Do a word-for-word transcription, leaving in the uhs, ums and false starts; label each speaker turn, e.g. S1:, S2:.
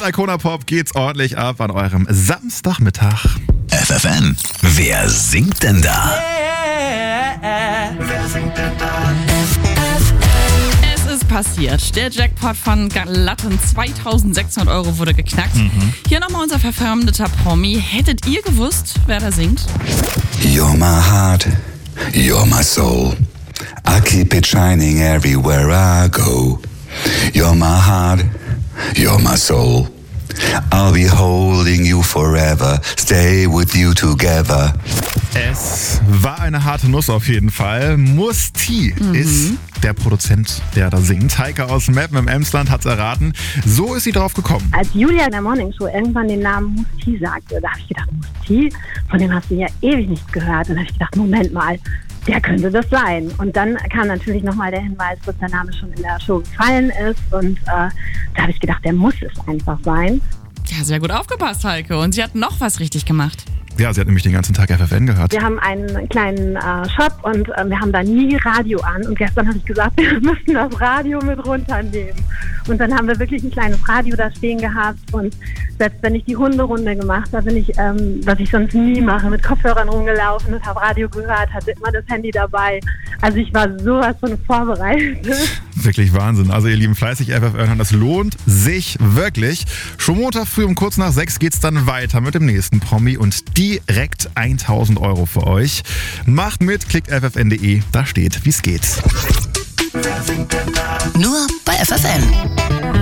S1: Icona Pop geht's ordentlich ab an eurem Samstagmittag.
S2: F F M. Wer singt denn da?
S3: Wer singt denn da?
S4: Es ist passiert. Der Jackpot von glatten zweitausendsechshundert Euro wurde geknackt.
S1: Mhm.
S4: Hier nochmal unser verfremdeter Promi. Hättet ihr gewusst, wer da singt?
S2: You're my heart, you're my soul. I keep it shining everywhere I go. You're my heart, you're my soul. I'll be holding you forever, stay with you together.
S1: Es war eine harte Nuss auf jeden Fall. Musti mhm. ist der Produzent, der da singt. Heike aus Meppen im Emsland hat's erraten. So ist sie drauf gekommen.
S5: Als Julia in der Morningshow irgendwann den Namen Musti sagte, da habe ich gedacht, Musti, von dem hast du ja ewig nichts gehört. Und da habe ich gedacht, Moment mal, der könnte das sein. Und dann kam natürlich nochmal der Hinweis, dass der Name schon in der Show gefallen ist. Und äh, da habe ich gedacht, der muss es einfach sein.
S4: Ja, sehr gut aufgepasst, Heike. Und sie hat noch was richtig gemacht.
S1: Ja, sie hat nämlich den ganzen Tag F F N gehört.
S5: Wir haben einen kleinen äh, Shop und äh, wir haben da nie Radio an. Und gestern habe ich gesagt, wir müssen das Radio mit runternehmen. Und dann haben wir wirklich ein kleines Radio da stehen gehabt. Und selbst wenn ich die Hunderunde gemacht habe, bin ich, ähm, was ich sonst nie mache, mit Kopfhörern rumgelaufen und habe Radio gehört, hatte immer das Handy dabei. Also ich war sowas von vorbereitet.
S1: Wirklich Wahnsinn. Also ihr lieben fleißig F F N hören, das lohnt sich wirklich. Schon Montag früh um kurz nach sechs geht's dann weiter mit dem nächsten Promi und direkt tausend Euro für euch. Macht mit, klickt f f n punkt d e, da steht, wie's geht.
S3: Wer singt denn da?
S6: Nur bei F F M.